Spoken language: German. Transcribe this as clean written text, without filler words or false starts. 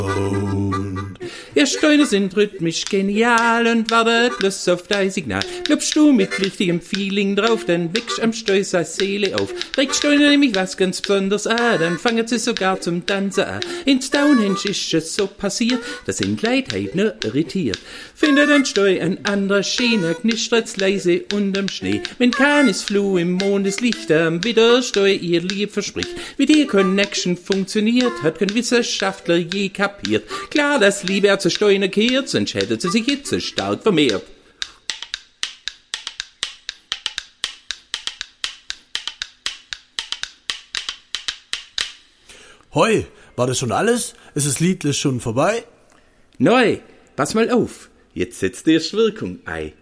Ihr Steine sind rhythmisch genial und wartet bloß auf dein Signal. Glaubst du mit richtigem Feeling drauf, dann wächst am Steu seine Seele auf. Regt Steine nämlich was ganz Besonderes an, dann fangen sie sogar zum Tanzen an. In Stonehenge ist es so passiert, dass ihn die Leute heute nur irritiert. Findet ein Steu an anderer Schiene, knistert's leise unterm Schnee. Wenn keines Floh im Mondeslicht am Widersteu ihr Lieb verspricht. Wie die Connection funktioniert, hat kein Wissenschaftler je kapiert. Klar, dass lieber zu Steine kehrt, sonst hätte sie sich jetzt so stark vermehrt. Hoi, war das schon alles? Ist das Liedle schon vorbei? Neu, pass mal auf, jetzt setzt erst Wirkung ein.